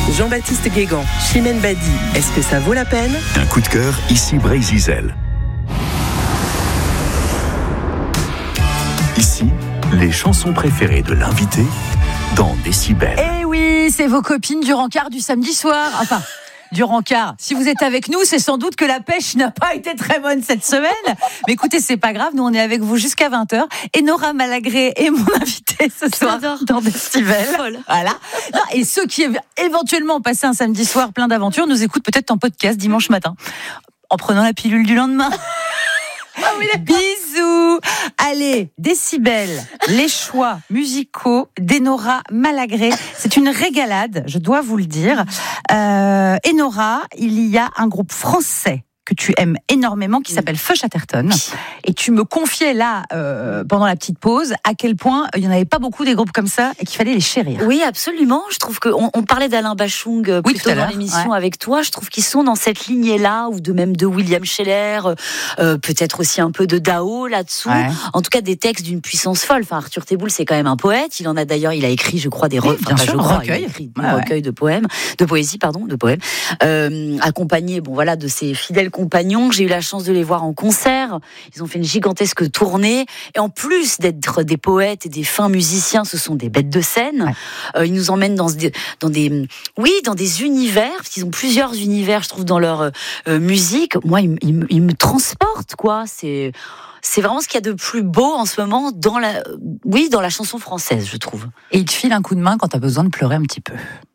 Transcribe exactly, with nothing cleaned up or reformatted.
Jean-Baptiste Guégan, Chimène Badi, est-ce que ça vaut la peine ? Un coup de cœur, ici Brésil. Ici, les chansons préférées de l'invité dans Décibel. Eh oui, c'est vos copines du rencard du samedi soir. Enfin, du rencard. Si vous êtes avec nous, c'est sans doute que la pêche n'a pas été très bonne cette semaine. Mais écoutez, c'est pas grave. Nous, on est avec vous jusqu'à vingt heures. Et Nora Malagré est mon invitée ce soir dans Décibel. Voilà. Non, et ceux qui éventuellement ont passé un samedi soir plein d'aventures nous écoutent peut-être en podcast dimanche matin, en prenant la pilule du lendemain. Ah oui, bisous. Allez, Décibel, les choix musicaux d'Enora Malagré. C'est une régalade, je dois vous le dire. Euh, Enora, il y a un groupe français que tu aimes énormément, qui s'appelle Feu Chatterton. Et tu me confiais là, euh, pendant la petite pause, à quel point il n'y en avait pas beaucoup des groupes comme ça et qu'il fallait les chérir. Oui, absolument. Je trouve qu'on on parlait d'Alain Bachung euh, oui, plutôt dans l'émission ouais. avec toi. Je trouve qu'ils sont dans cette lignée-là, ou de même de William Scheller, euh, peut-être aussi un peu de Dao là-dessous. Ouais. En tout cas, des textes d'une puissance folle. Enfin, Arthur Théboul, c'est quand même un poète. Il en a d'ailleurs, il a écrit, je crois, des, re- oui, bien enfin, sûr, je crois, recueil. Il a écrit des ouais, recueils ouais. de poèmes, de poésie, pardon, de poèmes, euh, accompagné, bon voilà, de ses fidèles compagnons. J'ai eu la chance de les voir en concert. Ils ont fait une gigantesque tournée. Et en plus d'être des poètes et des fins musiciens, ce sont des bêtes de scène. Ouais. Euh, ils nous emmènent dans des, dans des, oui, dans des univers, parce qu'ils ont plusieurs univers, je trouve, dans leur euh, musique. Moi, ils, ils, ils me transportent, quoi. C'est, c'est vraiment ce qu'il y a de plus beau en ce moment dans la, oui, dans la chanson française, je trouve. Et ils te filent un coup de main quand t'as besoin de pleurer un petit peu.